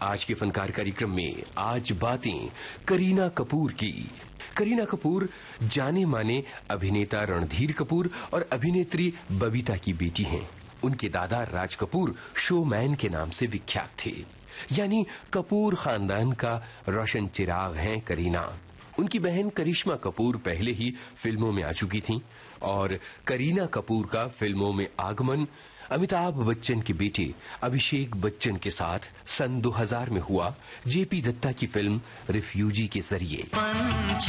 आज के फनकार कार्यक्रम में आज बातें करीना कपूर की। करीना कपूर जाने माने अभिनेता रणधीर कपूर और अभिनेत्री बबीता की बेटी हैं। उनके दादा राज कपूर शोमैन के नाम से विख्यात थे, यानी कपूर खानदान का रोशन चिराग हैं करीना। उनकी बहन करिश्मा कपूर पहले ही फिल्मों में आ चुकी थीं और करीना कपूर का फिल्मों में आगमन अमिताभ बच्चन के बेटे अभिषेक बच्चन के साथ सन 2000 में हुआ जेपी दत्ता की फिल्म रिफ्यूजी के जरिए।